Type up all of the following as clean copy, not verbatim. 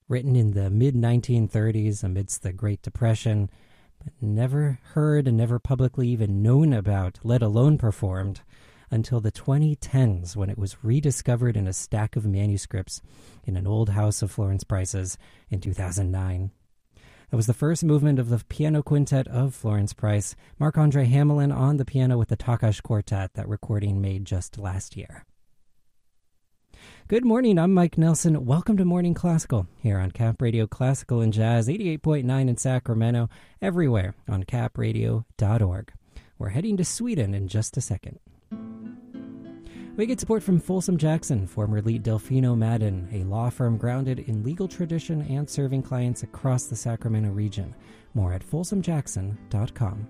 Written in the mid-1930s amidst the Great Depression, but never heard and never publicly even known about, let alone performed, until the 2010s when it was rediscovered in a stack of manuscripts in an old house of Florence Price's in 2009. That was the first movement of the piano quintet of Florence Price, Marc-Andre Hamelin on the piano with the Takash Quartet, that recording made just last year. Good morning, I'm Mike Nelson. Welcome to Morning Classical here on Cap Radio Classical and Jazz, 88.9 in Sacramento, everywhere on capradio.org. We're heading to Sweden in just a second. We get support from Folsom Jackson, formerly Delfino Madden, a law firm grounded in legal tradition and serving clients across the Sacramento region. More at folsomjackson.com.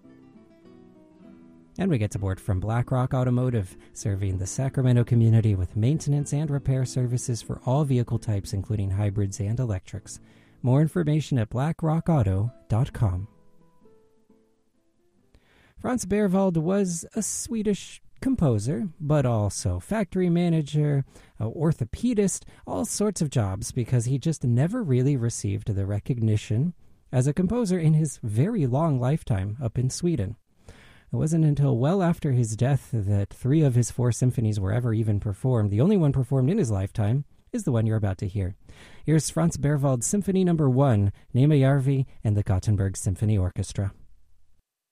And we get support from BlackRock Automotive, serving the Sacramento community with maintenance and repair services for all vehicle types, including hybrids and electrics. More information at blackrockauto.com. Franz Berwald was a Swedish composer, but also factory manager, orthopedist, all sorts of jobs, because he just never really received the recognition as a composer in his very long lifetime up in Sweden. It wasn't until well after his death that 3 of his 4 symphonies were ever even performed. The only one performed in his lifetime is the one you're about to hear. Here's Franz Berwald's Symphony No. 1, Nema Järvi, and the Gothenburg Symphony Orchestra.